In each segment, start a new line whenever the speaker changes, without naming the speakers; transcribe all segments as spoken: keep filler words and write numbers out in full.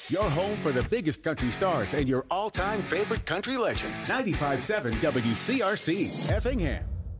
Your home for the biggest country stars and your all-time favorite country legends. ninety-five point seven W C R C, Effingham.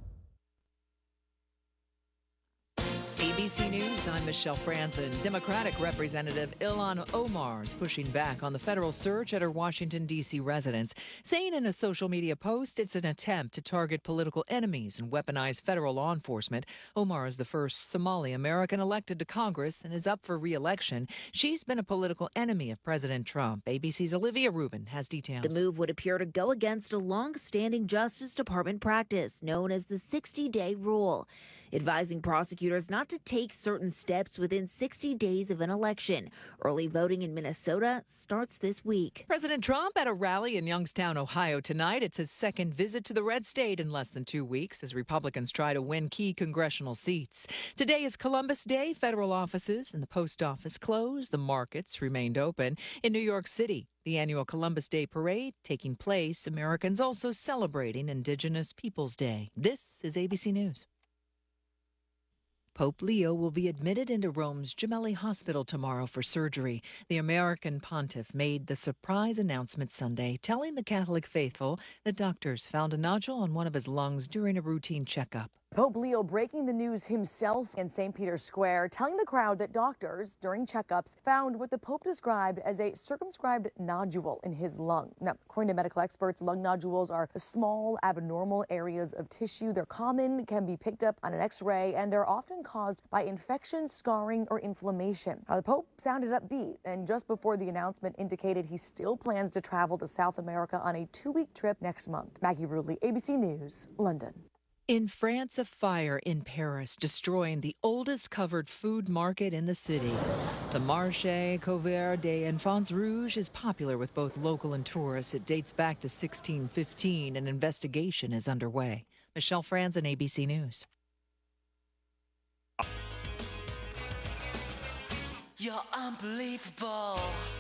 A B C News, I'm Michelle Franzen. Democratic Representative Ilhan Omar is pushing back on the federal search at her Washington, D C residence, saying in a social media post it's an attempt to target political enemies and weaponize federal law enforcement. Omar is the first Somali American elected to Congress and is up for re-election. She's been a political enemy of President Trump. A B C's Olivia Rubin has details.
The move would appear to go against a long-standing Justice Department practice known as the sixty-day rule, advising prosecutors not to take certain steps within sixty days of an election. Early voting in Minnesota starts this week.
President Trump at a rally in Youngstown, Ohio tonight. It's his second visit to the red state in less than two weeks as Republicans try to win key congressional seats. Today is Columbus Day. Federal offices and the post office closed. The markets remained open. In New York City, the annual Columbus Day parade taking place. Americans also celebrating Indigenous Peoples Day. This is A B C News. Pope Leo will be admitted into Rome's Gemelli Hospital tomorrow for surgery. The American pontiff made the surprise announcement Sunday, telling the Catholic faithful that doctors found a nodule on one of his lungs during a routine checkup.
Pope Leo breaking the news himself in Saint Peter's Square, telling the crowd that doctors, during checkups, found what the Pope described as a circumscribed nodule in his lung. Now, according to medical experts, lung nodules are small, abnormal areas of tissue. They're common, can be picked up on an X-ray, and they're often caused by infection, scarring, or inflammation. Now, the Pope sounded upbeat, and just before the announcement indicated he still plans to travel to South America on a two-week trip next month. Maggie Rudley, A B C News, London.
In France, a fire in Paris destroying the oldest covered food market in the city. The Marché Couvert des Enfants Rouges is popular with both local and tourists. It dates back to sixteen fifteen. An investigation is underway. Michelle Franzen, A B C News.
You're unbelievable.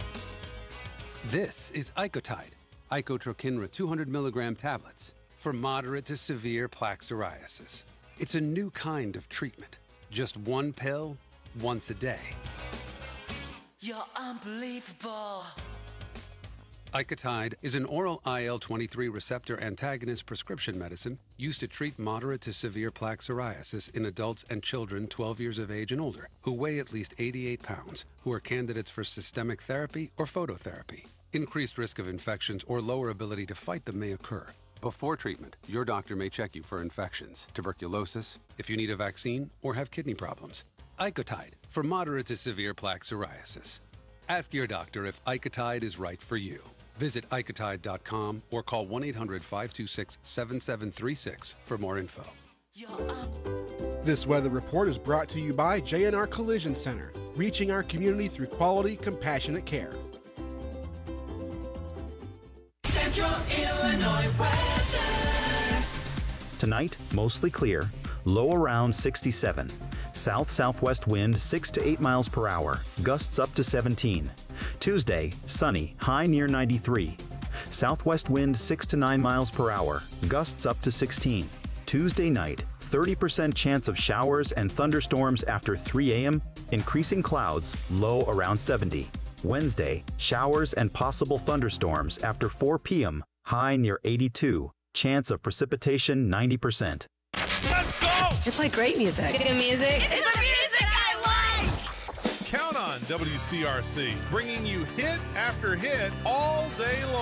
This is Icotide, Icotrokinra two hundred milligram tablets for moderate to severe plaque psoriasis. It's a new kind of treatment. Just one pill, once a day.
You're unbelievable.
Icotide is an oral I L twenty-three receptor antagonist prescription medicine used to treat moderate to severe plaque psoriasis in adults and children twelve years of age and older who weigh at least eighty-eight pounds, who are candidates for systemic therapy or phototherapy. Increased risk of infections or lower ability to fight them may occur. Before treatment, your doctor may check you for infections, tuberculosis, if you need a vaccine, or have kidney problems. Icotide for moderate to severe plaque psoriasis. Ask your doctor if Icotide is right for you. Visit icotide dot com or call one eight hundred five two six seven seven three six for more info.
This weather report is brought to you by J and R Collision Center, reaching our community through quality, compassionate care.
Central Illinois weather.
Tonight, mostly clear, low around sixty-seven. South-southwest wind six to eight miles per hour, gusts up to seventeen. Tuesday, sunny, high near ninety-three. Southwest wind six to nine miles per hour, gusts up to sixteen. Tuesday night, thirty percent chance of showers and thunderstorms after three a m, increasing clouds, low around seventy. Wednesday, showers and possible thunderstorms after four p m, high near eighty-two. Chance of precipitation ninety percent.
Let's go!
They play great music.
Good music.
It's the music I like! Count on W C R C, bringing you hit after hit all day long.